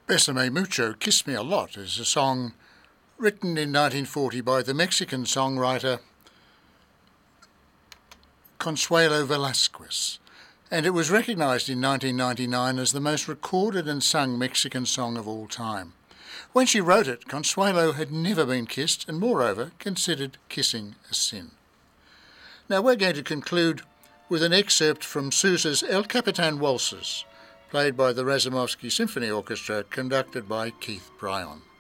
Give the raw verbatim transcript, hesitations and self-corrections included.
Besame Mucho, Kiss Me a Lot is a song written in nineteen forty by the Mexican songwriter Consuelo Velasquez, and it was recognised in nineteen ninety-nine as the most recorded and sung Mexican song of all time. When she wrote it, Consuelo had never been kissed and moreover considered kissing a sin. Now we're going to conclude with an excerpt from Sousa's El Capitan Waltzes, played by the Razumovsky Symphony Orchestra, conducted by Keith Bryon.